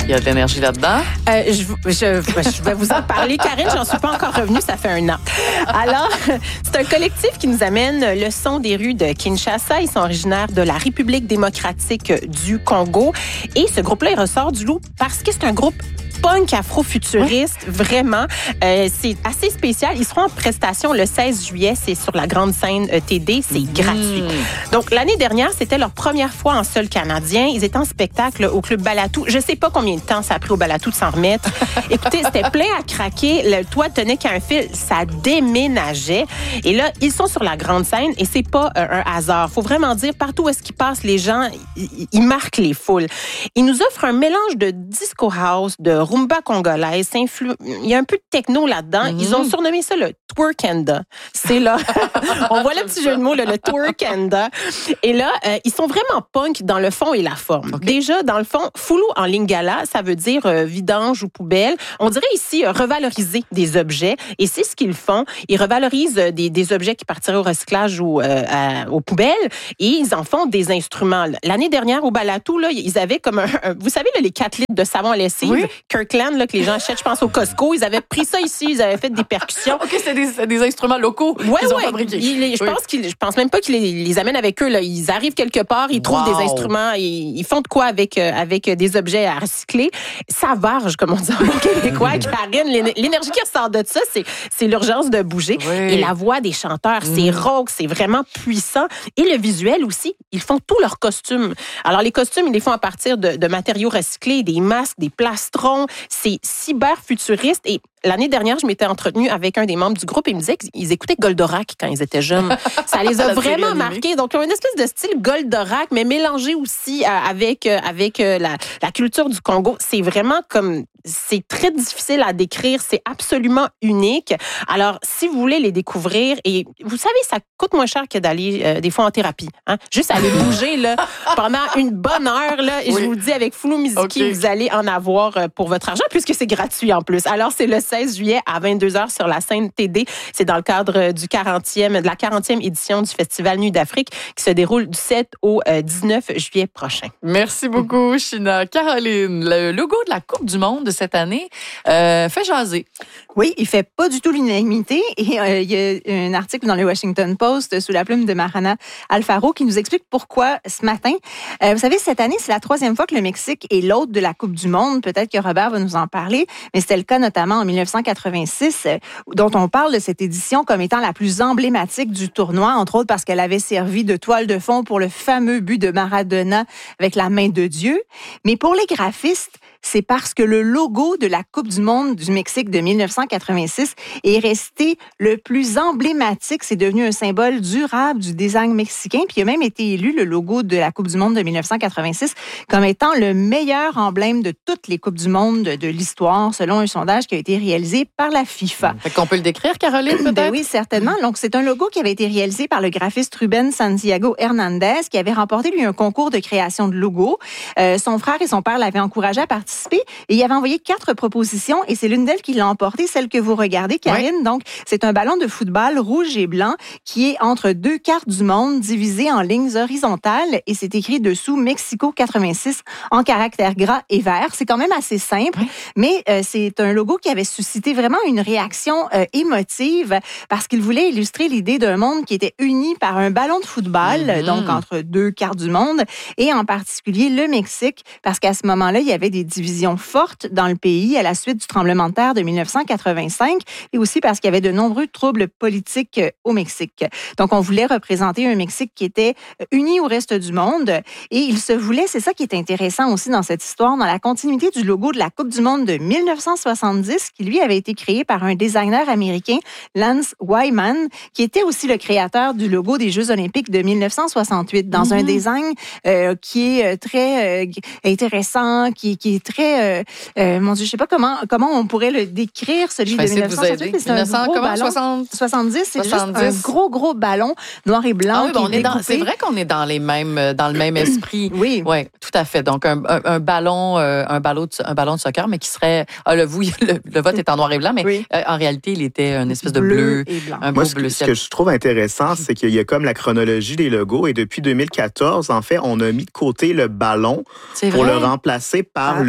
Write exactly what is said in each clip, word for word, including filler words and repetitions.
Il y a de l'énergie là-dedans? Euh, je, je, je vais vous en parler. Karine, j'en suis pas encore revenue, ça fait un an. Alors, c'est un collectif qui nous amène le son des rues de Kinshasa. Ils sont originaires de la République démocratique du Congo. Et ce groupe-là, il ressort du lot parce que c'est un groupe punk afro-futuriste, oui. Vraiment. Euh, c'est assez spécial. Ils seront en prestation le seize juillet. C'est sur la grande scène T D. C'est mmh. gratuit. Donc, l'année dernière, c'était leur première fois en sol canadien. Ils étaient en spectacle au Club Balatou. Je sais pas combien de temps ça a pris au Balatou de s'en remettre. Écoutez, c'était plein à craquer. Le toit tenait qu'un fil. Ça déménageait. Et là, ils sont sur la grande scène et c'est pas euh, un hasard. Faut vraiment dire, partout où est-ce qu'ils passent, les gens, ils, ils marquent les foules. Ils nous offrent un mélange de disco house, de rumba congolaise, influ... il y a un peu de techno là-dedans. Mm-hmm. Ils ont surnommé ça le twerkanda. C'est là, on voit le petit jeu de mots, là, le twerkanda. Et là, euh, ils sont vraiment punk dans le fond et la forme. Okay. Déjà, dans le fond, fulu en lingala, ça veut dire euh, vidange ou poubelle. On dirait ici euh, revaloriser des objets. Et c'est ce qu'ils font. Ils revalorisent euh, des, des objets qui partiraient au recyclage ou euh, à, aux poubelles et ils en font des instruments. L'année dernière, au Balatou, là, ils avaient comme un, un vous savez, là, les quatre litres de savon à lessive. Oui. Kirkland, là, que les gens achètent, je pense, au Costco. Ils avaient pris ça ici, ils avaient fait des percussions. OK, c'est des, des instruments locaux qu'ils ouais, ont ouais. fabriqués. Il, je, oui. pense qu'ils, je pense même pas qu'ils les, les amènent avec eux. Là. Ils arrivent quelque part, ils trouvent wow. des instruments, ils, ils font de quoi avec, euh, avec des objets à recycler. Ça varge, comme on dit en québécois. Karine, l'énergie qui ressort de ça, c'est, c'est l'urgence de bouger. Oui. Et la voix des chanteurs, mm. c'est rauque, c'est vraiment puissant. Et le visuel aussi, ils font tous leurs costumes. Alors, les costumes, ils les font à partir de, de matériaux recyclés, des masques, des plastrons. C'est cyber futuriste et l'année dernière, je m'étais entretenue avec un des membres du groupe et il me disait qu'ils écoutaient Goldorak quand ils étaient jeunes. Ça les a vraiment marqués. Donc, ils ont une espèce de style Goldorak, mais mélangé aussi avec, avec la, la culture du Congo. C'est vraiment comme... C'est très difficile à décrire. C'est absolument unique. Alors, si vous voulez les découvrir, et vous savez, ça coûte moins cher que d'aller euh, des fois en thérapie. Hein? Juste aller bouger là, pendant une bonne heure. Là, et oui. Je vous le dis, avec Fulu Miziki, okay. Vous allez en avoir pour votre argent, puisque c'est gratuit en plus. Alors, c'est le seize juillet à vingt-deux heures sur la scène T D. C'est dans le cadre du quarantième, de la quarantième édition du Festival Nuit d'Afrique qui se déroule du sept au dix-neuf juillet prochain. Merci beaucoup, China. Caroline, le logo de la Coupe du Monde cette année euh, fait jaser. Oui, il fait pas du tout l'unanimité. Et euh, il y a un article dans le Washington Post sous la plume de Marana Alfaro qui nous explique pourquoi ce matin. Euh, vous savez, cette année, c'est la troisième fois que le Mexique est l'hôte de la Coupe du Monde. Peut-être que Robert va nous en parler, mais c'était le cas notamment en dix-neuf cent quatre-vingt-six, dont on parle de cette édition comme étant la plus emblématique du tournoi, entre autres parce qu'elle avait servi de toile de fond pour le fameux but de Maradona avec la main de Dieu. Mais pour les graphistes, c'est parce que le logo de la Coupe du monde du Mexique de dix-neuf cent quatre-vingt-six est resté le plus emblématique. C'est devenu un symbole durable du design mexicain. Puis il a même été élu, le logo de la Coupe du monde de dix-neuf cent quatre-vingt-six, comme étant le meilleur emblème de toutes les Coupes du monde de, de l'histoire, selon un sondage qui a été réalisé par la FIFA. Fait qu'on peut le décrire, Caroline, peut-être? Ben oui, certainement. Donc, c'est un logo qui avait été réalisé par le graphiste Ruben Santiago Hernandez, qui avait remporté, lui, un concours de création de logo. Euh, son frère et son père l'avaient encouragé à participer et il avait envoyé quatre propositions et c'est l'une d'elles qui l'a emporté, celle que vous regardez, Karine. Oui. Donc, c'est un ballon de football rouge et blanc qui est entre deux cartes du monde divisées en lignes horizontales et c'est écrit dessous Mexico quatre-vingt-six en caractères gras et verts. C'est quand même assez simple, oui. mais euh, c'est un logo qui avait suscité vraiment une réaction euh, émotive parce qu'il voulait illustrer l'idée d'un monde qui était uni par un ballon de football, mm-hmm. donc entre deux cartes du monde et en particulier le Mexique parce qu'à ce moment-là, il y avait des divisions fortes dans le pays à la suite du tremblement de terre de dix-neuf cent quatre-vingt-cinq et aussi parce qu'il y avait de nombreux troubles politiques au Mexique. Donc, on voulait représenter un Mexique qui était uni au reste du monde et il se voulait, c'est ça qui est intéressant aussi dans cette histoire, dans la continuité du logo de la Coupe du monde de dix-neuf cent soixante-dix qui, lui, avait été créé par un designer américain, Lance Wyman, qui était aussi le créateur du logo des Jeux olympiques de dix-neuf cent soixante-huit, dans mm-hmm. un design euh, qui est très euh, intéressant, qui, qui est très... Euh, euh, mon Dieu, je ne sais pas comment, comment on pourrait le décrire, celui de dix-neuf cent soixante-huit, mais c'est un gros comment, ballon. soixante soixante-dix, c'est soixante-dix. Juste un gros, gros ballon noir et blanc. Ah oui, qui on est est dans, c'est vrai qu'on est dans, les mêmes, dans le même esprit. Oui. Oui, tout à fait. Donc, un, un, un, ballon, euh, un, ballon de, un ballon de soccer, mais qui serait... Ah, le, oui, le, le vote est en noir et blanc, mais oui. euh, en réalité, il était une espèce de bleu, bleu et blanc. Un Moi, beau ce, bleu ce que je trouve intéressant, c'est qu'il y a comme la chronologie des logos et depuis deux mille quatorze, en fait, on a mis de côté le ballon c'est pour vrai? le remplacer par ah. le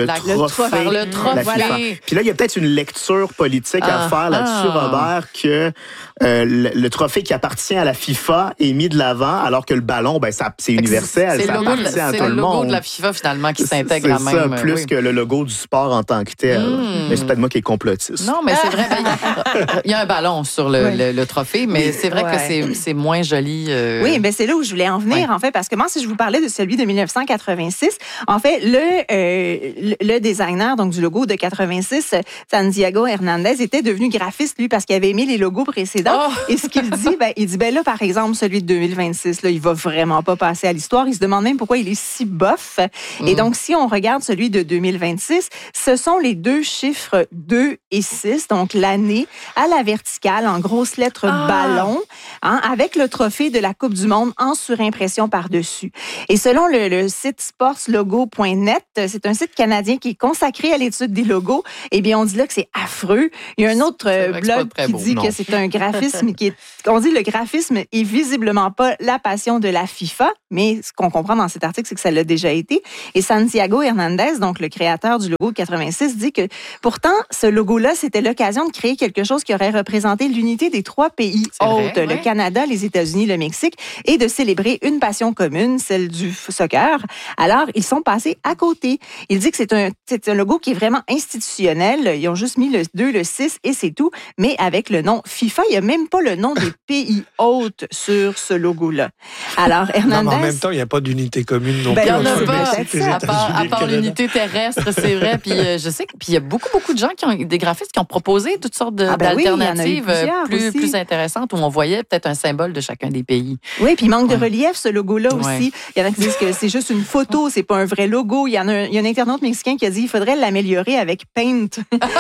la, trophée. le trophée. Le trophée. Voilà. Puis là, il y a peut-être une lecture politique ah, à faire là-dessus, ah. Robert, que euh, le, le trophée qui appartient à la FIFA est mis de l'avant, alors que le ballon, ben, ça, c'est universel, c'est ça logo, appartient à tout le monde. C'est le logo de la FIFA, finalement, qui s'intègre à même. C'est ça, plus oui. que le logo du sport en tant que tel. Mm. Mais c'est peut-être moi qui est complotiste. Non, mais c'est vrai, il y a un ballon sur le, oui. le, le trophée, mais c'est vrai ouais. que c'est, c'est moins joli. Euh... Oui, mais c'est là où je voulais en venir, ouais. en fait, parce que moi, si je vous parlais de celui de dix-neuf cent quatre-vingt-six, en fait, le, euh, le, le designer donc du logo de quatre-vingt-six, Santiago Hernandez, était devenu graphiste, lui, parce qu'il avait aimé les logos précédents. Oh! Et ce qu'il dit, ben, il dit, ben là, par exemple, celui de deux mille vingt-six, là, il va vraiment pas passer à l'histoire. Il se demande même pourquoi il est si bof. Mm. Et donc, si on regarde celui de deux mille vingt-six, ce sont les deux chiffres deux et six, donc l'année, à la verticale, en grosses lettres ah! ballon, hein, avec le trophée de la Coupe du Monde en surimpression par-dessus. Et selon le, le site sportslogo point net, c'est un site canadien qui est consacré à l'étude des logos, eh bien, on dit là que c'est affreux. Il y a un autre blog qui beau, dit non. que c'est un graphisme qui est... On dit le graphisme est visiblement pas la passion de la FIFA, mais ce qu'on comprend dans cet article, c'est que ça l'a déjà été. Et Santiago Hernandez, donc le créateur du logo quatre-vingt-six, dit que pourtant, ce logo-là, c'était l'occasion de créer quelque chose qui aurait représenté l'unité des trois pays hôtes, le ouais. Canada, les États-Unis, le Mexique, et de célébrer une passion commune, celle du soccer. Alors, ils sont passés à côté. Il dit que c'est un, c'est un logo qui est vraiment institutionnel. Ils ont juste mis le deux, le six et c'est tout. Mais avec le nom FIFA, il n'y a même pas le nom des pays hôtes sur ce logo-là. Alors, Hernandez... Non, mais en même temps, il n'y a pas d'unité commune non ben, plus. Il n'y en a pas, à part, à part l'unité terrestre, c'est vrai. Puis euh, je sais qu'il y a beaucoup, beaucoup de gens, qui ont, des graphistes qui ont proposé toutes sortes de, ah ben d'alternatives oui, plus, plus intéressantes où on voyait peut-être un symbole de chacun des pays. Oui, puis il manque ouais. de relief, ce logo-là ouais. aussi. Il y en a qui disent que c'est juste une photo, c'est pas un vrai logo. Il y en a un, il y a un internaute mexicain qui a dit qu'il faudrait l'améliorer avec Paint.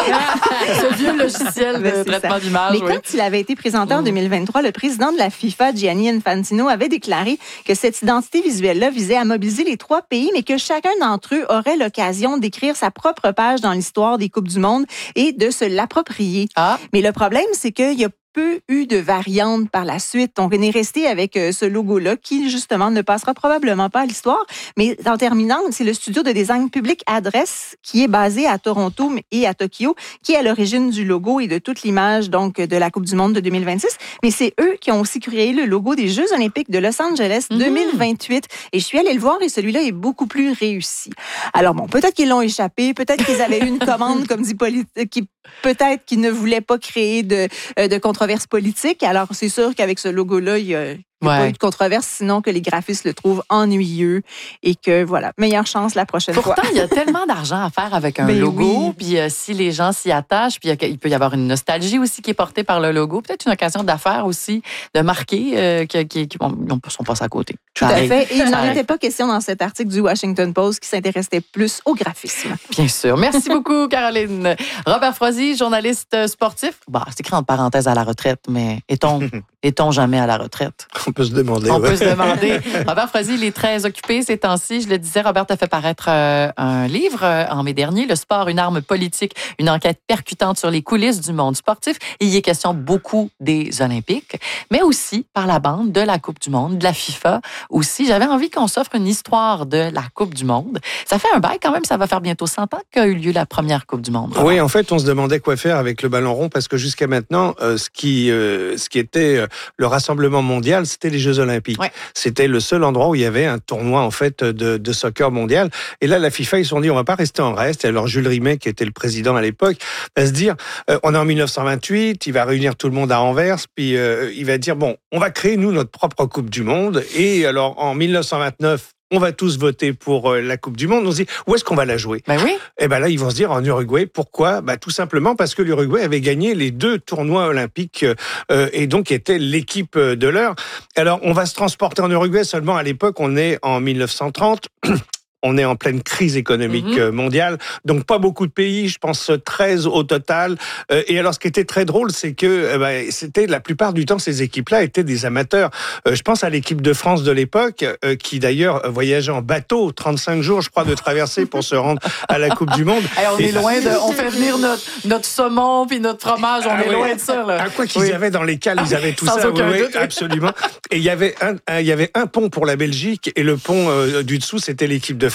Ce vieux logiciel de traitement d'image. Mais oui. quand il avait été présenté en deux mille vingt-trois, le président de la FIFA, Gianni Infantino, avait déclaré que cette identité visuelle-là visait à mobiliser les trois pays, mais que chacun d'entre eux aurait l'occasion d'écrire sa propre page dans l'histoire des Coupes du Monde et de se l'approprier. Ah. Mais le problème, c'est qu'il y a peu eu de variantes par la suite. Donc, on est resté avec euh, ce logo-là qui, justement, ne passera probablement pas à l'histoire. Mais en terminant, c'est le studio de design public Adresse qui est basé à Toronto et à Tokyo, qui est à l'origine du logo et de toute l'image donc de la Coupe du Monde de deux mille vingt-six. Mais c'est eux qui ont aussi créé le logo des Jeux olympiques de Los Angeles mm-hmm. deux mille vingt-huit. Et je suis allée le voir et celui-là est beaucoup plus réussi. Alors bon, peut-être qu'ils l'ont échappé, peut-être qu'ils avaient eu une commande, comme dit Polyte, qui peut-être qu'ils ne voulaient pas créer de, de controverse politique. Alors, c'est sûr qu'avec ce logo-là, il y a... Il n'y a ouais. pas eu de controverse, sinon que les graphistes le trouvent ennuyeux et que, voilà, meilleure chance la prochaine Pourtant, fois. Pourtant, il y a tellement d'argent à faire avec un ben logo, oui. puis euh, si les gens s'y attachent, puis il peut y avoir une nostalgie aussi qui est portée par le logo, peut-être une occasion d'affaires aussi, de marquer euh, qui, qui, qui bon, sont passés à côté. Tout à fait. Et il n'en était pas question dans cet article du Washington Post qui s'intéressait plus au graphisme. Bien sûr. Merci beaucoup, Caroline. Robert Froissy, journaliste sportif. Bon, c'est écrit entre parenthèses à la retraite, mais est-on, est-on jamais à la retraite? On peut se demander. On ouais. peut se demander. Robert Froissy, il est très occupé ces temps-ci. Je le disais, Robert a fait paraître euh, un livre euh, en mai dernier, Le sport, une arme politique, une enquête percutante sur les coulisses du monde sportif. Il y est question beaucoup des Olympiques, mais aussi par la bande de la Coupe du Monde, de la FIFA aussi. J'avais envie qu'on s'offre une histoire de la Coupe du Monde. Ça fait un bail quand même, ça va faire bientôt cent ans qu'a eu lieu la première Coupe du Monde. Oui, en fait, on se demandait quoi faire avec le ballon rond parce que jusqu'à maintenant, euh, ce qui euh, ce qui était euh, le rassemblement mondial, c'était les Jeux Olympiques. Ouais. C'était le seul endroit où il y avait un tournoi en fait de, de soccer mondial. Et là, la FIFA, ils se sont dit, on va pas rester en reste. Et alors, Jules Rimet, qui était le président à l'époque, va se dire, euh, on est en dix-neuf cent vingt-huit, il va réunir tout le monde à Anvers, puis euh, il va dire, bon, on va créer, nous, notre propre Coupe du Monde. Et alors, en dix-neuf cent vingt-neuf, on va tous voter pour euh, la Coupe du Monde. On se dit, où est-ce qu'on va la jouer? Ben oui. Et ben là, ils vont se dire en Uruguay. Pourquoi? Ben, tout simplement parce que l'Uruguay avait gagné les deux tournois olympiques euh, et donc était l'équipe de l'heure. Alors, on va se transporter en Uruguay seulement à l'époque, on est en dix-neuf cent trente. On est en pleine crise économique mm-hmm. mondiale, donc pas beaucoup de pays, je pense treize au total. Et alors, ce qui était très drôle, c'est que bah, c'était la plupart du temps, ces équipes-là étaient des amateurs. Je pense à l'équipe de France de l'époque, qui d'ailleurs voyageait en bateau, trente-cinq jours, je crois, de traversée pour se rendre à la Coupe du Monde. Hey, on et est loin de... On fait venir notre, notre saumon puis notre fromage, on ah, est oui. loin de ça. Là. À quoi qu'ils oui. avaient dans les cales, ils avaient tout Sans ça. Aucun oui, doute. Absolument. Et il y avait un, un, il y avait un pont pour la Belgique, et le pont euh, du dessous, c'était l'équipe de France.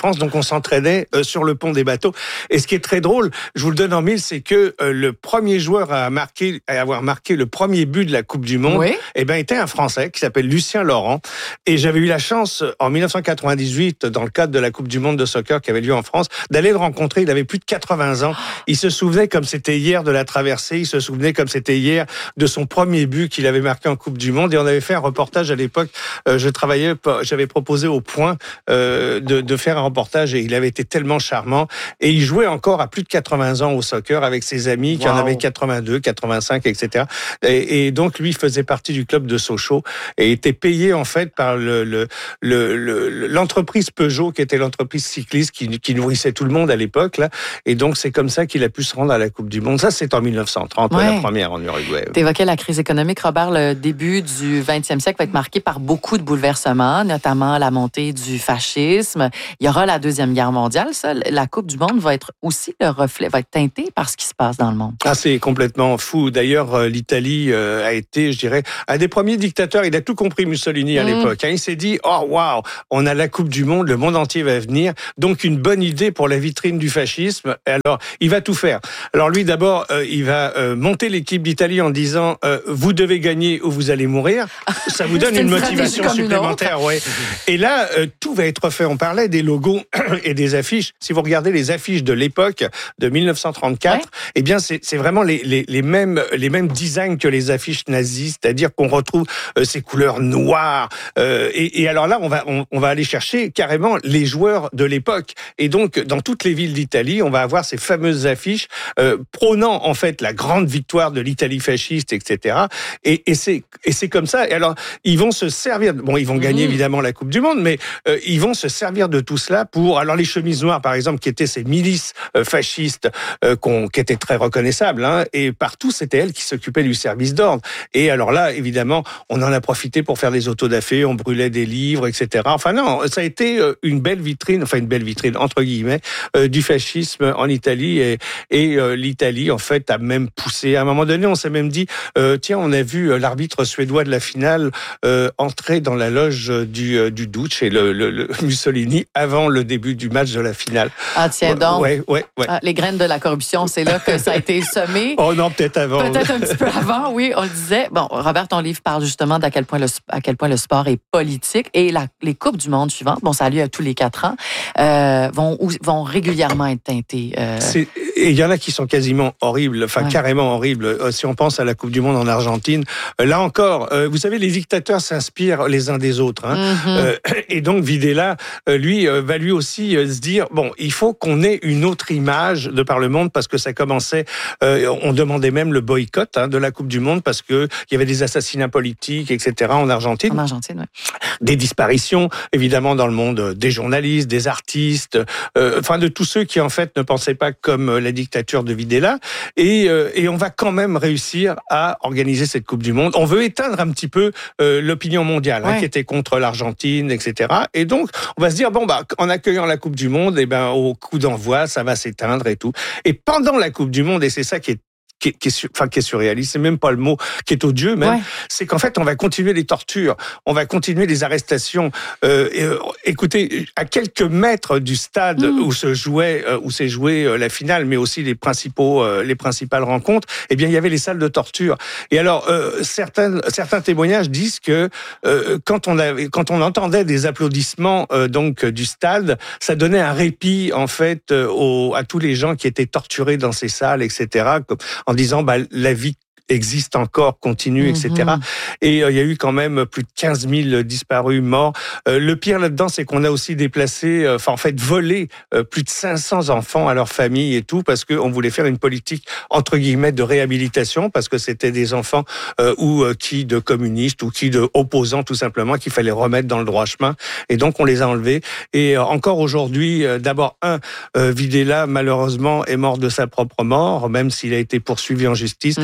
France, donc on s'entraînait euh, sur le pont des bateaux. Et ce qui est très drôle, je vous le donne en mille, c'est que euh, le premier joueur à marquer, à avoir marqué le premier but de la Coupe du Monde, oui. eh ben était un Français qui s'appelle Lucien Laurent. Et j'avais eu la chance en dix-neuf cent quatre-vingt-dix-huit, dans le cadre de la Coupe du Monde de soccer qui avait lieu en France, d'aller le rencontrer. Il avait plus de quatre-vingts ans. Il se souvenait comme c'était hier de la traversée. Il se souvenait comme c'était hier de son premier but qu'il avait marqué en Coupe du Monde. Et on avait fait un reportage à l'époque. Euh, je travaillais, j'avais proposé au Point euh, de, de faire un reportage et il avait été tellement charmant. Et il jouait encore à plus de quatre-vingts ans au soccer avec ses amis qui wow. en avaient quatre-vingt-deux, quatre-vingt-cinq, et cetera. Et, et donc lui faisait partie du club de Sochaux et était payé en fait par le, le, le, le, l'entreprise Peugeot qui était l'entreprise cycliste qui, qui nourrissait tout le monde à l'époque là. Et donc c'est comme ça qu'il a pu se rendre à la Coupe du Monde. Ça c'est en dix-neuf cent trente, ouais. la première en Uruguay. Tu évoquais la crise économique, Robert. Le début du vingtième siècle va être marqué par beaucoup de bouleversements, notamment la montée du fascisme. Il y aura la Deuxième Guerre mondiale. Ça, la Coupe du Monde va être aussi le reflet, va être teintée par ce qui se passe dans le monde. Ah, c'est complètement fou. D'ailleurs, l'Italie a été, je dirais, un des premiers dictateurs. Il a tout compris, Mussolini, à mmh. l'époque. Il s'est dit, oh, waouh, on a la Coupe du Monde, le monde entier va venir. Donc, une bonne idée pour la vitrine du fascisme. Alors, il va tout faire. Alors, lui, d'abord, euh, il va euh, monter l'équipe d'Italie en disant, euh, vous devez gagner ou vous allez mourir. Ça vous donne une, une motivation supplémentaire, ouais. Et là, euh, tout va être fait. On parlait des logos et des affiches. Si vous regardez les affiches de l'époque, de dix-neuf cent trente-quatre, ouais. eh bien, c'est, c'est vraiment les, les, les mêmes, les mêmes designs que les affiches nazies, c'est-à-dire qu'on retrouve euh, ces couleurs noires. Euh, et, et alors là, on va, on, on va aller chercher carrément les joueurs de l'époque. Et donc, dans toutes les villes d'Italie, on va avoir ces fameuses affiches euh, prônant en fait la grande victoire de l'Italie fasciste, et cetera. Et, et c'est, et c'est comme ça. Et alors, ils vont se servir. Bon, ils vont gagner mmh. évidemment la Coupe du Monde, mais euh, ils vont se servir de tout cela pour. Alors, les chemises noires, par exemple, qui étaient ces milices euh, fascistes, euh, qu'on, qui étaient très reconnaissables, hein, et partout, c'était elles qui s'occupaient du service d'ordre. Et alors là, évidemment, on en a profité pour faire des autodafés, on brûlait des livres, et cetera. Enfin non, ça a été une belle vitrine, enfin une belle vitrine entre guillemets, euh, du fascisme en Italie. Et, et euh, l'Italie, en fait, a même poussé. À un moment donné, on s'est même dit, euh, tiens, on a vu l'arbitre suédois de la finale euh, entrer dans la loge du, euh, du Duce et le, le, le Mussolini avant le début du match de la finale. Ah tiens donc. Ouais, ouais, ouais. Ah, les graines de la corruption, c'est là que ça a été semé. Oh non, peut-être avant. Peut-être un petit peu avant, oui, on le disait. Bon, Robert, ton livre parle justement d'à quel point le, à quel point le sport est politique et la, les Coupes du monde suivantes, bon, ça a lieu à tous les quatre ans, euh, vont, vont régulièrement être teintées. Euh... C'est, et il y en a qui sont quasiment horribles, enfin ouais. carrément horribles. Si on pense à la Coupe du monde en Argentine, là encore, vous savez, les dictateurs s'inspirent les uns des autres. Hein. Mm-hmm. Euh, et donc Videla, lui, va lui aussi se dire, bon, il faut qu'on ait une autre image de par le monde parce que ça commençait, euh, on demandait même le boycott hein, de la Coupe du monde parce que il y avait des assassinats politiques, et cetera en Argentine. En Argentine, oui. Des disparitions, évidemment, dans le monde des journalistes, des artistes, euh, enfin de tous ceux qui en fait ne pensaient pas comme la dictature de Videla. Et, euh, et on va quand même réussir à organiser cette Coupe du monde. On veut éteindre un petit peu euh, l'opinion mondiale ouais. hein, qui était contre l'Argentine, et cetera. Et donc on va se dire bon bah en accueillant la Coupe du monde, et ben au coup d'envoi ça va s'éteindre et tout. Et pendant la Coupe du monde, et c'est ça qui est Qui est, qui, est, enfin, qui est surréaliste, c'est même pas le mot, qui est odieux même, ouais. c'est qu'en fait on va continuer les tortures, on va continuer les arrestations. Euh, et, euh, écoutez, à quelques mètres du stade mmh. où se jouait, euh, où s'est jouée euh, la finale, mais aussi les principaux, euh, les principales rencontres, eh bien il y avait les salles de torture. Et alors euh, certains, certains témoignages disent que euh, quand on avait, quand on entendait des applaudissements euh, donc du stade, ça donnait un répit en fait euh, aux, à tous les gens qui étaient torturés dans ces salles, et cetera. En disant bah, la vie existe encore, continue, et cetera. Mm-hmm. Et il euh, y a eu quand même plus de quinze mille disparus, morts. Euh, le pire là-dedans, c'est qu'on a aussi déplacé, enfin euh, en fait volé euh, plus de cinq cents enfants à leur famille et tout, parce qu'on voulait faire une politique entre guillemets de réhabilitation, parce que c'était des enfants euh, ou euh, qui de communistes ou qui de opposants tout simplement, qu'il fallait remettre dans le droit chemin. Et donc on les a enlevés. Et euh, encore aujourd'hui, euh, d'abord un, euh, Videla malheureusement est mort de sa propre mort, même s'il a été poursuivi en justice. Mm-hmm. Et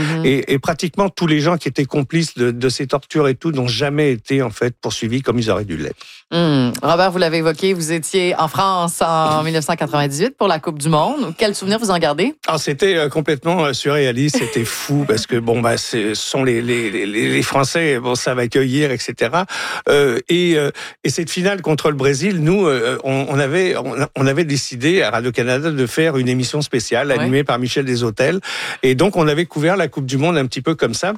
et, et pratiquement tous les gens qui étaient complices de, de ces tortures et tout n'ont jamais été en fait poursuivis comme ils auraient dû l'être. Mmh. Robert, vous l'avez évoqué, vous étiez en France en dix-neuf cent quatre-vingt-dix-huit pour la Coupe du Monde. Quel souvenir vous en gardez? Alors, c'était euh, complètement surréaliste, c'était fou parce que bon bah ce sont les les les, les Français, bon ça va accueillir et cetera. Euh, et euh, et cette finale contre le Brésil, nous euh, on, on avait on, on avait décidé à Radio-Canada de faire une émission spéciale animée ouais. par Michel Desautels et donc on avait couvert la Coupe du Monde un petit peu comme ça.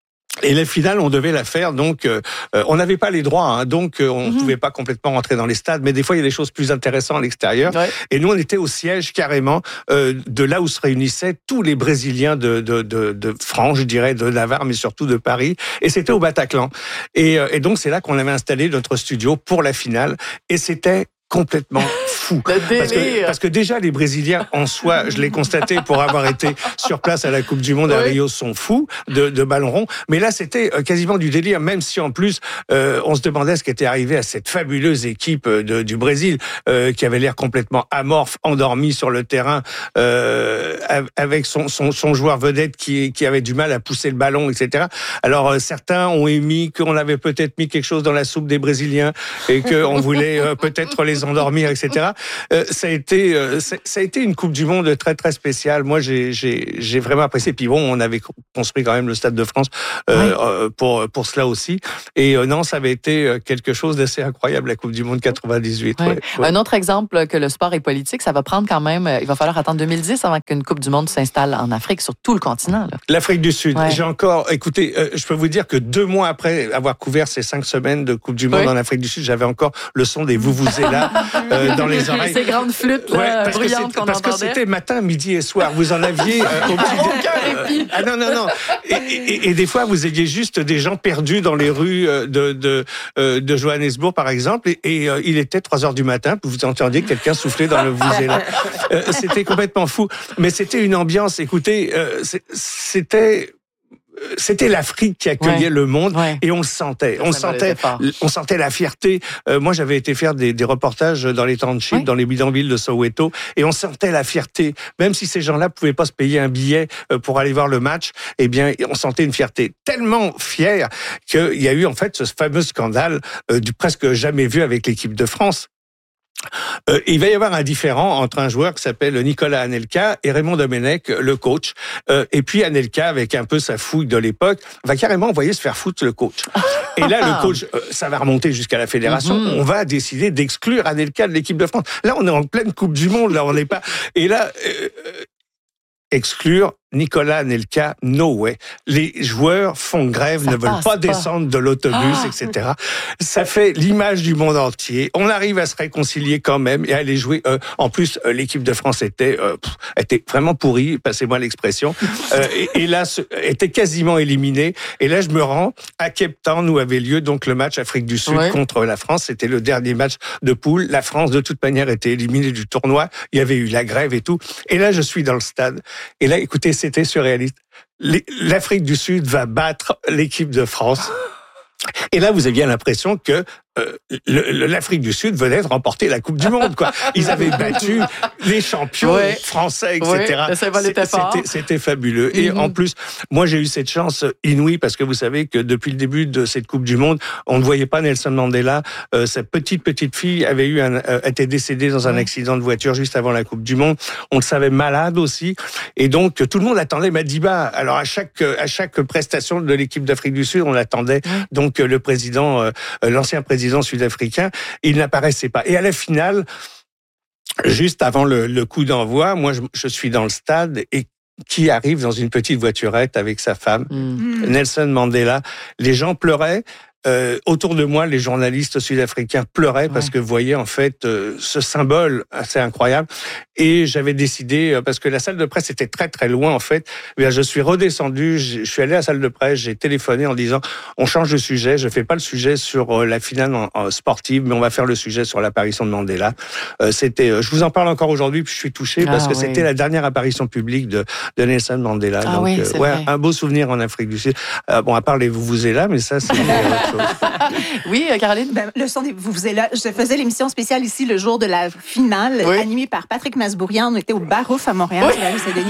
Et la finale, on devait la faire, donc euh, on n'avait pas les droits, hein, donc euh, on ne mm-hmm. pouvait pas complètement rentrer dans les stades, mais des fois il y a des choses plus intéressantes à l'extérieur. Ouais. Et nous, on était au siège carrément euh, de là où se réunissaient tous les Brésiliens de, de, de, de France, je dirais, de Navarre, mais surtout de Paris. Et c'était au Bataclan. Et, euh, et donc c'est là qu'on avait installé notre studio pour la finale. Et c'était complètement fou. Parce que, parce que déjà, les Brésiliens, en soi, je l'ai constaté pour avoir été sur place à la Coupe du Monde à oui. Rio, sont fous de, de ballon rond. Mais là, c'était quasiment du délire, même si en plus, euh, on se demandait ce qui était arrivé à cette fabuleuse équipe de, du Brésil, euh, qui avait l'air complètement amorphe, endormie sur le terrain, euh, avec son, son, son joueur vedette qui, qui avait du mal à pousser le ballon, et cetera. Alors, euh, certains ont émis qu'on avait peut-être mis quelque chose dans la soupe des Brésiliens et qu'on voulait euh, peut-être les endormir, et cetera. Euh, ça a été, euh, ça a été une Coupe du Monde très très spéciale. Moi, j'ai, j'ai, j'ai vraiment apprécié. Puis bon, on avait construit quand même le Stade de France euh, oui. euh, pour pour cela aussi. Et euh, non, ça avait été quelque chose d'assez incroyable la Coupe du Monde quatre-vingt-dix-huit. Oui. Ouais, ouais. Un autre exemple que le sport est politique, ça va prendre quand même. Il va falloir attendre deux mille dix avant qu'une Coupe du Monde s'installe en Afrique sur tout le continent. Là. L'Afrique du Sud. Ouais. J'ai encore, écoutez, euh, je peux vous dire que deux mois après avoir couvert ces cinq semaines de Coupe du Monde oui. en Afrique du Sud, j'avais encore le son des vuvuzelas euh, dans les oreilles. Ces grandes flûtes là, ouais, parce bruyantes que qu'on parce entendait. Parce que c'était matin, midi et soir. Vous en aviez euh, au petit euh, Ah non, non, non. Et, et, et des fois, vous aviez juste des gens perdus dans les rues de, de, de Johannesburg, par exemple, et, et euh, il était trois heures du matin, puis vous entendiez quelqu'un souffler dans le vuvuzela. Euh, c'était complètement fou. Mais c'était une ambiance, écoutez, euh, c'était... C'était l'Afrique qui accueillait ouais. le monde ouais. et on le sentait. On ça sentait, on sentait la fierté. Euh, moi, j'avais été faire des, des reportages dans les townships, ouais. dans les bidonvilles de Soweto, et on sentait la fierté. Même si ces gens-là pouvaient pas se payer un billet pour aller voir le match, eh bien, on sentait une fierté tellement fière qu'il y a eu en fait ce fameux scandale euh, du presque jamais vu avec l'équipe de France. Euh, il va y avoir un différend entre un joueur qui s'appelle Nicolas Anelka et Raymond Domenech, le coach. Euh, et puis Anelka, avec un peu sa fouille de l'époque, va carrément envoyer se faire foutre le coach. Et là, le coach, euh, ça va remonter jusqu'à la fédération. Mm-hmm. On va décider d'exclure Anelka de l'équipe de France. Là, on est en pleine Coupe du Monde. Là, on n'est pas. Et là, euh, exclure Nicolas Anelka, no way. Les joueurs font grève, ça ne veulent pas, pas descendre de l'autobus, ah. et cetera. Ça fait l'image du monde entier. On arrive à se réconcilier quand même et à aller jouer. Euh, en plus, euh, l'équipe de France était euh, pff, était vraiment pourrie, passez-moi l'expression. Euh, et, et là, ce, était quasiment éliminée. Et là, je me rends à Cape Town où avait lieu donc le match Afrique du Sud ouais. contre la France. C'était le dernier match de poule. La France, de toute manière, était éliminée du tournoi. Il y avait eu la grève et tout. Et là, je suis dans le stade. Et là, écoutez, c'était surréaliste. L'Afrique du Sud va battre l'équipe de France. Et là, vous aviez l'impression que euh, le, l'Afrique du Sud venait de remporter la Coupe du Monde, quoi. Ils avaient battu les champions ouais. français, et cetera. Ouais, c'était, c'était fabuleux. Mm-hmm. Et en plus, moi, j'ai eu cette chance inouïe parce que vous savez que depuis le début de cette Coupe du Monde, on ne voyait pas Nelson Mandela. Euh, sa petite petite fille avait eu un, euh, était décédée dans un accident de voiture juste avant la Coupe du Monde. On le savait malade aussi. Et donc, tout le monde attendait Madiba. Alors, à chaque à chaque prestation de l'équipe d'Afrique du Sud, on l'attendait. Mm. Donc, le président, euh, l'ancien président sud-africain, il n'apparaissait pas. Et à la finale, juste avant le, le coup d'envoi, moi, je, je suis dans le stade et qui arrive dans une petite voiturette avec sa femme, mmh. Nelson Mandela. Les gens pleuraient. Euh, autour de moi, les journalistes sud-africains pleuraient parce ouais. que vous voyez en fait euh, ce symbole assez incroyable. Et j'avais décidé, euh, parce que la salle de presse était très très loin en fait, bien, je suis redescendu, je suis allé à la salle de presse, j'ai téléphoné en disant on change de sujet, je fais pas le sujet sur euh, la finale en, en sportive, mais on va faire le sujet sur l'apparition de Mandela. Euh, c'était, euh, je vous en parle encore aujourd'hui, puis je suis touché parce ah, que oui. c'était la dernière apparition publique de, de Nelson Mandela. Ah, Donc oui, euh, ouais, un beau souvenir en Afrique du Sud. Euh, bon, à part les vuvuzelas, mais ça c'est autre chose. Oui, Caroline? Ben, le son des vuvuzelas. Je faisais l'émission spéciale ici le jour de la finale, oui. animée par Patrick Masbourian. On était au Barouf à Montréal, oui. sur la rue Saint-Denis.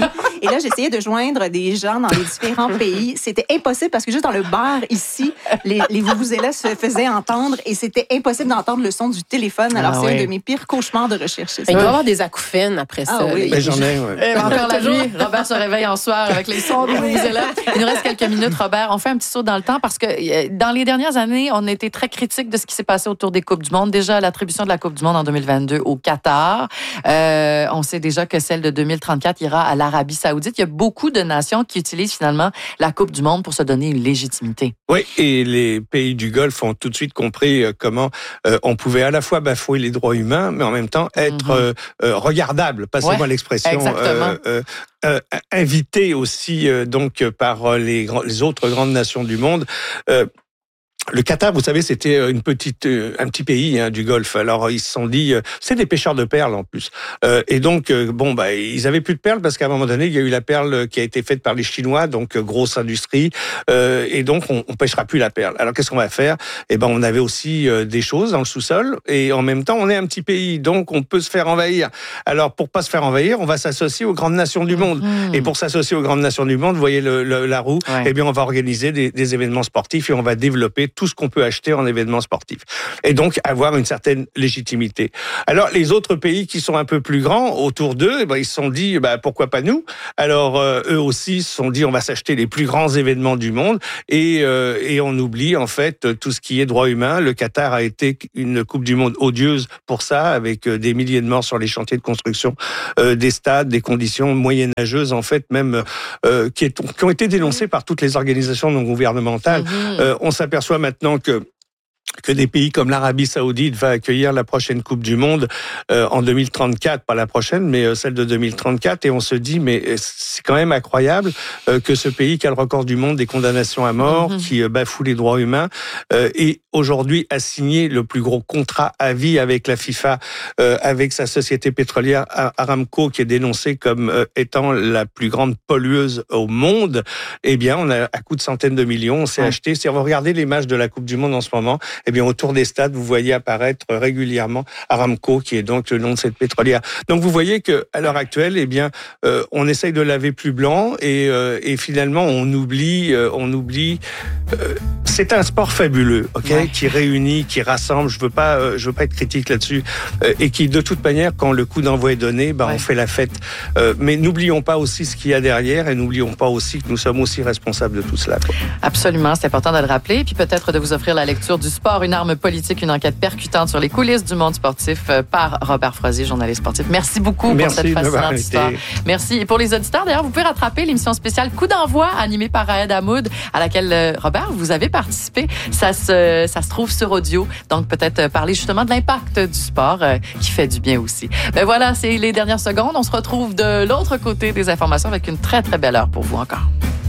Et là, j'essayais de joindre des gens dans les différents pays. C'était impossible parce que juste dans le bar ici, les, les vuvuzelas se faisaient entendre et c'était impossible d'entendre le son du téléphone. Alors, ah, c'est oui. un de mes pires cauchemars de recherche. Il doit y avoir des acouphènes après ça. Ah, oui. Ben, j'en ai, ouais. Et encore la nuit, Robert se réveille en soir avec les sons des vuvuzelas. Il nous reste quelques minutes, Robert. On fait un petit saut dans le temps parce que dans les dernières années, on a été très critique de ce qui s'est passé autour des Coupes du Monde. Déjà, l'attribution de la Coupe du Monde en deux mille vingt-deux au Qatar. Euh, on sait déjà que celle de deux mille trente-quatre ira à l'Arabie Saoudite. Il y a beaucoup de nations qui utilisent finalement la Coupe du Monde pour se donner une légitimité. Oui, et les pays du Golfe ont tout de suite compris comment euh, on pouvait à la fois bafouer les droits humains, mais en même temps être mm-hmm. euh, euh, regardable, passez-moi ouais, l'expression, euh, euh, euh, invité aussi euh, donc par les, les autres grandes nations du monde. Euh, Le Qatar, vous savez, c'était une petite, un petit pays hein, du Golfe. Alors ils se sont dit, c'est des pêcheurs de perles en plus. Euh, et donc bon, bah ils avaient plus de perles parce qu'à un moment donné, il y a eu la perle qui a été faite par les Chinois, donc grosse industrie. Euh, et donc on, on pêchera plus la perle. Alors qu'est-ce qu'on va faire ? Eh ben on avait aussi des choses dans le sous-sol et en même temps on est un petit pays, donc on peut se faire envahir. Alors pour pas se faire envahir, on va s'associer aux grandes nations du monde. Mmh. Et pour s'associer aux grandes nations du monde, vous voyez le, le, la roue. Ouais. Eh bien on va organiser des, des événements sportifs et on va développer tout ce qu'on peut acheter en événements sportifs. Et donc, avoir une certaine légitimité. Alors, les autres pays qui sont un peu plus grands, autour d'eux, eh ben, ils se sont dit, bah, pourquoi pas nous ? Alors, euh, eux aussi se sont dit, on va s'acheter les plus grands événements du monde et, euh, et on oublie, en fait, tout ce qui est droits humains. Le Qatar a été une Coupe du Monde odieuse pour ça, avec des milliers de morts sur les chantiers de construction euh, des stades, des conditions moyenâgeuses, en fait, même, euh, qui, est, qui ont été dénoncées par toutes les organisations non gouvernementales. Mmh. Euh, on s'aperçoit maintenant que que des pays comme l'Arabie Saoudite va accueillir la prochaine Coupe du Monde euh, en deux mille trente-quatre, pas la prochaine, mais euh, celle de deux mille trente-quatre, et on se dit, mais c'est quand même incroyable euh, que ce pays qui a le record du monde des condamnations à mort, mm-hmm. qui euh, bafoue les droits humains, euh, et aujourd'hui a signé le plus gros contrat à vie avec la FIFA, euh, avec sa société pétrolière Aramco, qui est dénoncée comme euh, étant la plus grande pollueuse au monde. Eh bien, on a à coût de centaines de millions, on s'est ouais. acheté. Si on regarde les matchs de la Coupe du Monde en ce moment, eh bien, autour des stades, vous voyez apparaître régulièrement Aramco, qui est donc le nom de cette pétrolière. Donc, vous voyez que à l'heure actuelle, eh bien, euh, on essaye de laver plus blanc et, euh, et finalement, on oublie, euh, on oublie. Euh, c'est un sport fabuleux, ok, ouais. qui réunit, qui rassemble. Je veux pas, euh, je veux pas être critique là-dessus, euh, et qui, de toute manière, quand le coup d'envoi est donné, bah, ouais. on fait la fête. Euh, mais n'oublions pas aussi ce qu'il y a derrière, et n'oublions pas aussi que nous sommes aussi responsables de tout cela, quoi. Absolument, c'est important de le rappeler, puis peut-être de vous offrir la lecture du Sport, une arme politique, une enquête percutante sur les coulisses du monde sportif par Robert Froissy, journaliste sportif. Merci beaucoup Merci pour cette fascinante histoire. Merci. Et pour les auditeurs, d'ailleurs, vous pouvez rattraper l'émission spéciale Coup d'envoi, animée par Raed Hamoud, à laquelle, Robert, vous avez participé. Ça se, ça se trouve sur audio. Donc, peut-être parler justement de l'impact du sport euh, qui fait du bien aussi. Ben voilà, c'est les dernières secondes. On se retrouve de l'autre côté des informations avec une très, très belle heure pour vous encore.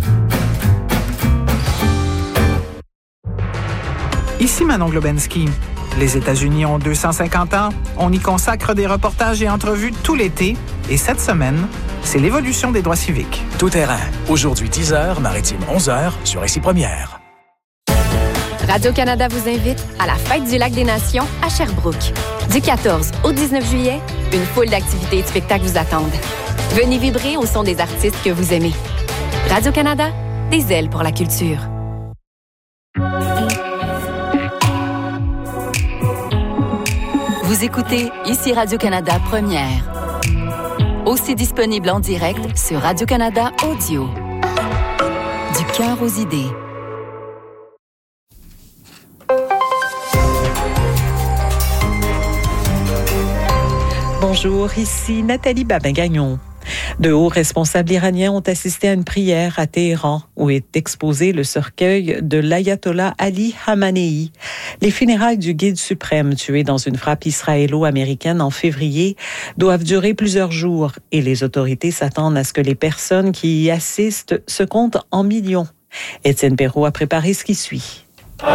Ici Manon Globensky. Les États-Unis ont deux cent cinquante ans. On y consacre des reportages et entrevues tout l'été. Et cette semaine, c'est l'évolution des droits civiques. Tout terrain. Aujourd'hui, dix heures, maritime, onze heures, sur Ici Première. Radio-Canada vous invite à la Fête du Lac des Nations à Sherbrooke. Du quatorze au dix-neuf juillet, une foule d'activités et de spectacles vous attendent. Venez vibrer au son des artistes que vous aimez. Radio-Canada, des ailes pour la culture. Vous écoutez Ici Radio-Canada Première. Aussi disponible en direct sur Radio-Canada Audio. Du cœur aux idées. Bonjour, ici Nathalie Babin-Gagnon. De hauts responsables iraniens ont assisté à une prière à Téhéran où est exposé le cercueil de l'ayatollah Ali Khamenei. Les funérailles du guide suprême tué dans une frappe israélo-américaine en février doivent durer plusieurs jours et les autorités s'attendent à ce que les personnes qui y assistent se comptent en millions. Étienne Perrault a préparé ce qui suit.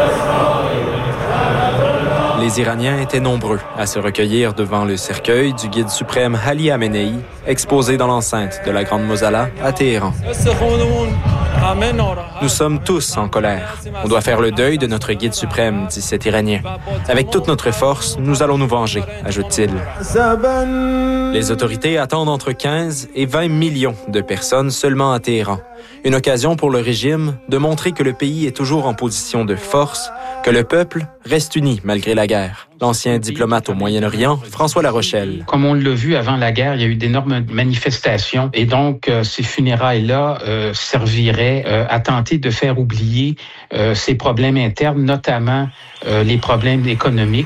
Les Iraniens étaient nombreux à se recueillir devant le cercueil du guide suprême Ali Khamenei, exposé dans l'enceinte de la Grande Mosala à Téhéran. Nous sommes tous en colère. On doit faire le deuil de notre guide suprême, dit cet Iranien. Avec toute notre force, nous allons nous venger, ajoute-t-il. Les autorités attendent entre quinze et vingt millions de personnes seulement à Téhéran. Une occasion pour le régime de montrer que le pays est toujours en position de force, que le peuple reste uni malgré la guerre. L'ancien diplomate au Moyen-Orient, François Larochelle. Comme on l'a vu avant la guerre, il y a eu d'énormes manifestations et donc euh, ces funérailles-là euh, serviraient euh, à tenter de faire oublier euh, ces problèmes internes, notamment euh, les problèmes économiques.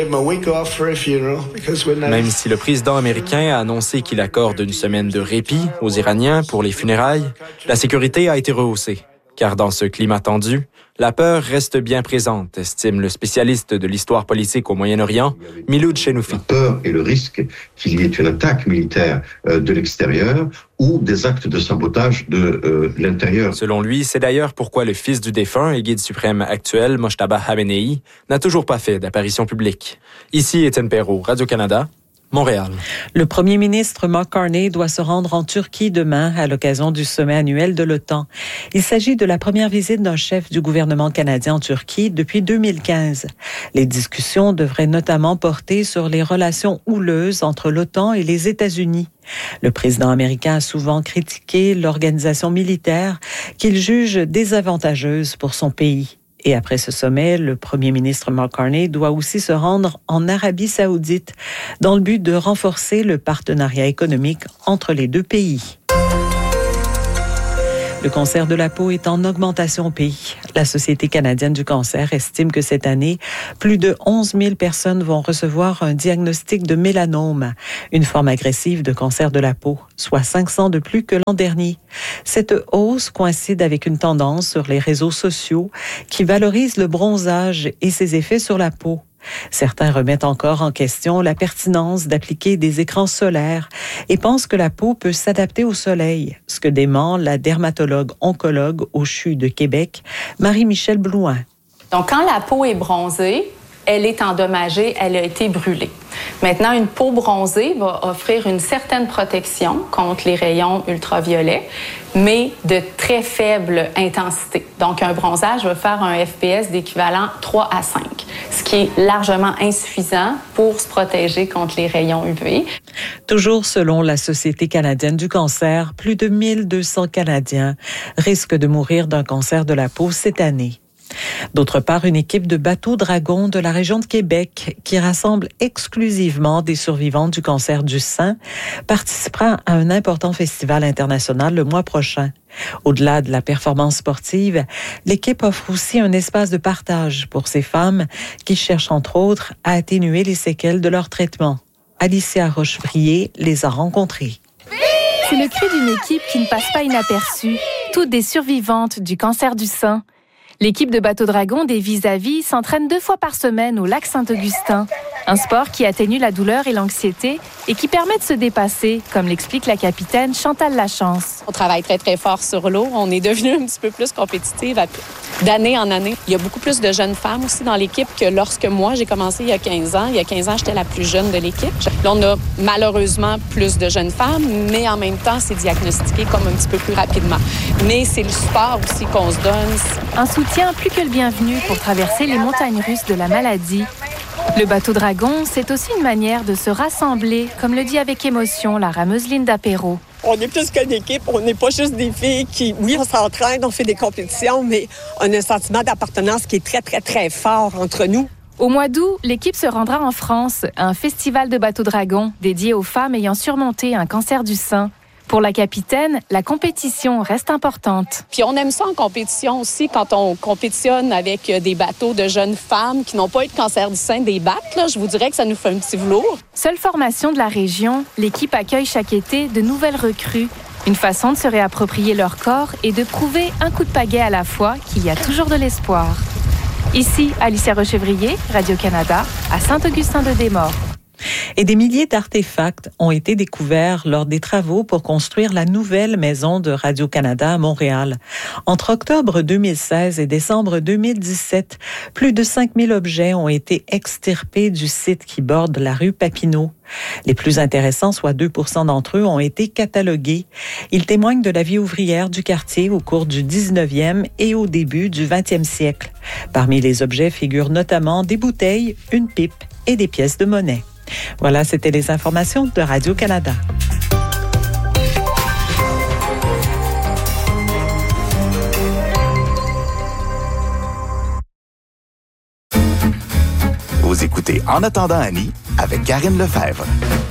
Même si le président américain a annoncé qu'il accorde une semaine de répit aux Iraniens pour les funérailles, la sécurité a été rehaussée. Car dans ce climat tendu, la peur reste bien présente, estime le spécialiste de l'histoire politique au Moyen-Orient, Miloud Chenoufi. La peur et le risque qu'il y ait une attaque militaire euh, de l'extérieur ou des actes de sabotage de euh, l'intérieur. Selon lui, c'est d'ailleurs pourquoi le fils du défunt et guide suprême actuel, Mojtaba Khamenei, n'a toujours pas fait d'apparition publique. Ici, Étienne Perrault, Radio-Canada. Montréal. Le premier ministre Mark Carney doit se rendre en Turquie demain à l'occasion du sommet annuel de l'OTAN. Il s'agit de la première visite d'un chef du gouvernement canadien en Turquie depuis deux mille quinze. Les discussions devraient notamment porter sur les relations houleuses entre l'OTAN et les États-Unis. Le président américain a souvent critiqué l'organisation militaire qu'il juge désavantageuse pour son pays. Et après ce sommet, le premier ministre Mark Carney doit aussi se rendre en Arabie saoudite dans le but de renforcer le partenariat économique entre les deux pays. Le cancer de la peau est en augmentation au pays. La Société canadienne du cancer estime que cette année, plus de onze mille personnes vont recevoir un diagnostic de mélanome, une forme agressive de cancer de la peau, soit cinq cents de plus que l'an dernier. Cette hausse coïncide avec une tendance sur les réseaux sociaux qui valorise le bronzage et ses effets sur la peau. Certains remettent encore en question la pertinence d'appliquer des écrans solaires et pensent que la peau peut s'adapter au soleil, ce que dément la dermatologue oncologue au C H U de Québec, Marie-Michelle Blouin. Donc, quand la peau est bronzée, elle est endommagée, elle a été brûlée. Maintenant, une peau bronzée va offrir une certaine protection contre les rayons ultraviolets, mais de très faible intensité. Donc, un bronzage va faire un F P S d'équivalent trois à cinq, ce qui est largement insuffisant pour se protéger contre les rayons U V. Toujours selon la Société canadienne du cancer, plus de mille deux cents Canadiens risquent de mourir d'un cancer de la peau cette année. D'autre part, une équipe de bateaux dragons de la région de Québec, qui rassemble exclusivement des survivants du cancer du sein, participera à un important festival international le mois prochain. Au-delà de la performance sportive, l'équipe offre aussi un espace de partage pour ces femmes qui cherchent entre autres à atténuer les séquelles de leur traitement. Alicia Rochevrier les a rencontrées. C'est le cri d'une équipe qui ne passe pas inaperçue, toutes des survivantes du cancer du sein. L'équipe de bateaux dragons des Vis-à-Vis s'entraîne deux fois par semaine au lac Saint-Augustin. Un sport qui atténue la douleur et l'anxiété et qui permet de se dépasser, comme l'explique la capitaine Chantal Lachance. On travaille très, très fort sur l'eau. On est devenu un petit peu plus compétitive d'année en année. Il y a beaucoup plus de jeunes femmes aussi dans l'équipe que lorsque moi, j'ai commencé il y a quinze ans. Il y a quinze ans, j'étais la plus jeune de l'équipe. Là, on a malheureusement plus de jeunes femmes, mais en même temps, c'est diagnostiqué comme un petit peu plus rapidement. Mais c'est le support aussi qu'on se donne. Un soutien plus que le bienvenu pour traverser les montagnes russes de la maladie. Le bateau dragon, c'est aussi une manière de se rassembler, comme le dit avec émotion la rameuse Linda Perrault. On est plus qu'une équipe, on n'est pas juste des filles qui, oui, on s'entraîne, on fait des compétitions, mais on a un sentiment d'appartenance qui est très, très, très fort entre nous. Au mois d'août, l'équipe se rendra en France à un festival de bateaux dragons dédié aux femmes ayant surmonté un cancer du sein. Pour la capitaine, la compétition reste importante. Puis on aime ça en compétition aussi, quand on compétitionne avec des bateaux de jeunes femmes qui n'ont pas eu de cancer du sein, des bacs, là, je vous dirais que ça nous fait un petit velours. Seule formation de la région, l'équipe accueille chaque été de nouvelles recrues. Une façon de se réapproprier leur corps et de prouver un coup de pagaie à la fois qu'il y a toujours de l'espoir. Ici, Alicia Rochevrier, Radio-Canada, à Saint-Augustin-de-Desmaures. Et des milliers d'artefacts ont été découverts lors des travaux pour construire la nouvelle maison de Radio-Canada à Montréal. Entre octobre deux mille seize et décembre deux mille dix-sept, plus de cinq mille objets ont été extirpés du site qui borde la rue Papineau. Les plus intéressants, soit deux pour cent d'entre eux, ont été catalogués. Ils témoignent de la vie ouvrière du quartier au cours du dix-neuvième et au début du vingtième siècle. Parmi les objets figurent notamment des bouteilles, une pipe et des pièces de monnaie. Voilà, c'était les informations de Radio-Canada. Vous écoutez En attendant Annie avec Karine Lefebvre.